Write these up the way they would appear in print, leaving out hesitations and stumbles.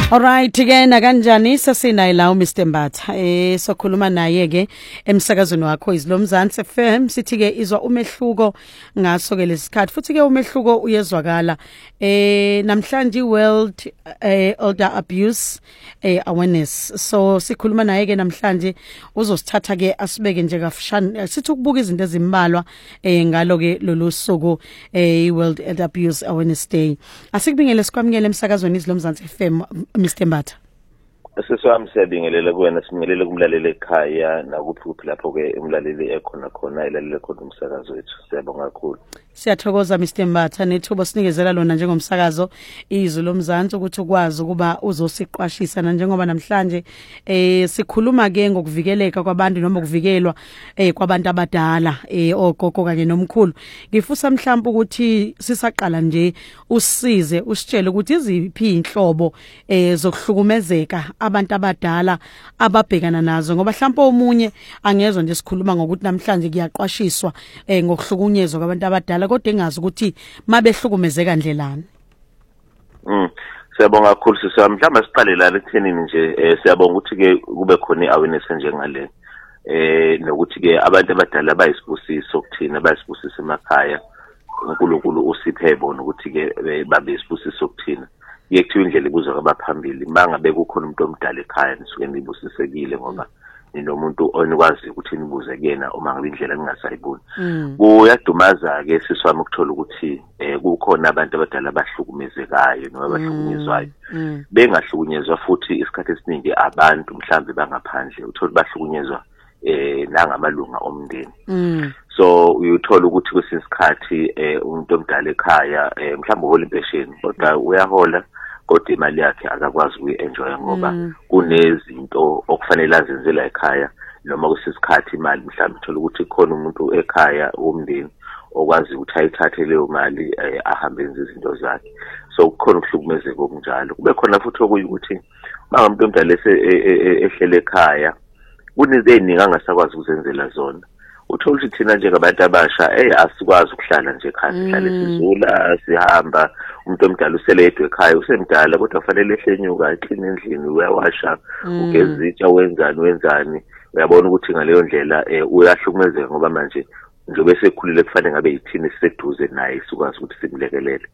Alright ke na kanjani sasinayi la uMr Mbatha sokhuluma naye ke emsakazweni wakho izilomzansi FM sithi ke izwa umehluko ngaso ke lesikhathi futhi ke umehluko uyezwakala namhlanje World Elder Abuse Awareness so sikhuluma naye ke namhlanje uzosithatha ke asibeke nje kafishane sithi ukubuka izinto ezimbalwa ngalo ke lolu suku World Elder Abuse Awareness Day asikubingele sikwamukele emsakazweni izilomzansi FM Mr Mbatha Seswami siyabingelela kuwena sibingelele kumlaleli ekhaya nakuphi lapho ke umlaleli ekhona khona ilalele khona umsakazo wethu siyabonga kakhulu Siyathokoza Mr Mbatha nethuba sinikezela lona njengomsakazo izwi lomzansi ukuthi ukwazi ukuba uzosiqwashisa njengoba namhlanje sikhuluma ke ngokuvikeleka kwabantu noma ukuvikelwa kwabantu abadala ogogo kanye nomkhulu ngifusa mhlawumbe ukuthi sisaqala nje usize usitshele ukuthi iziphi inhlobo zokuhlukumezeka abantu abadala ababhekana nazo ngoba mhlawumbe omunye angezwe nje sikhuluma ngokuthi namhlanje kuyaqwashiswa ngokuhlukunyezwa kwabantu abadala kodwa engazi ukuthi mabehlukumezeka kanjani. Siyabonga kakhulu siswa mhlawumbe siqale la ekuthenini nje siyabonga ukuthi ke kube khona iawareness njengale nokuthi ke abantu abadala bayisibusiso kuthina bayisibusiso emakhaya uNkulunkulu usiphe bona ukuthi ke babe isibusiso kuthina yekuthiwa indlela ibuzwa kwabaphambili mangabe kukhona umuntu omdala ekhaya nisuke nibusisekile ngoba ninomuntu onikwazi ukuthi nibuze kuyena uma ngabe indlela ningasayiboni kuyadumaza ke siswami ukuthola ukuthi kukhona abantu abadala abahlukumezekayo noma abahlukunyezwayo bengahlukunyezwa futhi isikhathi esiningi abantu mhlambe bangaphandle uthola bahlukunyezwa nangamalunga omndeni so uyuthola ukuthi kwesinye isikhathi umuntu omdala ekhaya mhlambe uhola impesheni kodwa uyahola kodwa imali yakhe akakwazi ukuyenjoy ngoba kunezinto okufanele azenzela ekhaya noma kusisikhathi imali mhlambe uthola ukuthi khona umuntu ekhaya womndeni okwazi ukuthi ayithathe leyo mali ahambe enze izinto zakhe so kukhona ukuhlukumezeka okunjalo kube khona futhi okuyukuthi mangamuntu omdala ehlele ekhaya kunezinto eziningi angasakwazi ukuzenzela zona uthola ukuthi thina njengabantu abasha asikwazi ukuhlala nje ekhaya sihlale sizula sihamba umuntu omdala useledwe ekhaya usemdala kodwa kufanele ehlenyuka eclean endlini uyawasha ugeza itsha wenzani uyabona ukuthi ngaleyo ndlela uyahlukumezeka ngoba manje njobe sekhulile kufanele ngabe yithini siseduze naye sikwazi ukuthi simlekelele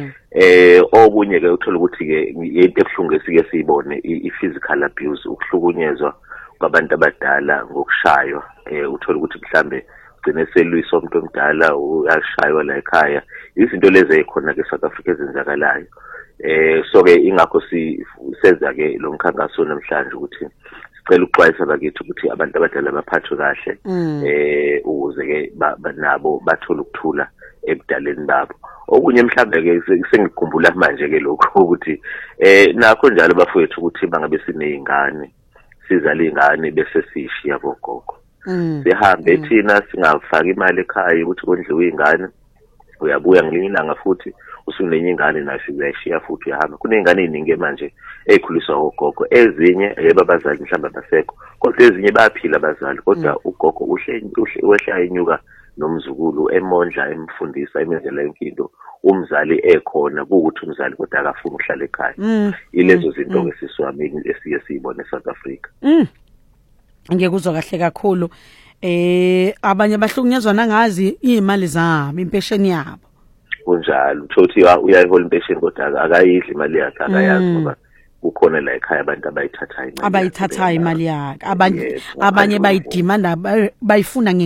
okunye ke uthola ukuthi ke into ebuhlungu esike siyibone i-physical abuse ukuhlukunyezwa kwabantu abadala ngokushaywa uthola ukuthi mhlambe ugcine selwiswa umuntu omdala uyashaywa la ekhaya izinto lezi ezikhona ke South Africa ezenzakalayo so ke ingakho senza ke lo mkhankaso namhlanje ukuthi sicela ukuxwayisa bakithi ukuthi abantu abadala baphathwe kahle ukuze ke nabo bathole ukuthula ebudaleni babo okunye mhlambe ke sengikhumbula manje ke lokho ukuthi nakho njalo bafowethu ukuthi bangabe sinezingane sizale ingane bese sishiya bogogo sihambe thina singafaka imali ekhaya ukuthi kondliwe izingane uyabuya ngelinye ilanga futhi usunenye ingane nayo uyayishiya futhi uyahamba kunezingane eziningi manje ekhuliswa ogogo ezinye abazali mhlamba basekho kodwa ezinye bayaphila abazali kodwa ugogo uhlela inyuka nomzukulu emondla emfundisa emenzela inkinto umzali ekhona ukuthi umzali kodwa akafuni ukuhlala ekhaya ilezo zinto ke siswami esiye siyibone South Africa ngiyekuzwa kahle kakhulu abanye bahlukunyezwa nangazi imali zabo impesheni yabo kunjalo uthi uyayihola impesheni kodwa akayidli imali yakhe akayazi ngoba kukhona la ekhaya abantu abayithathayo imali yakhe abanye bayidimanda bayifuna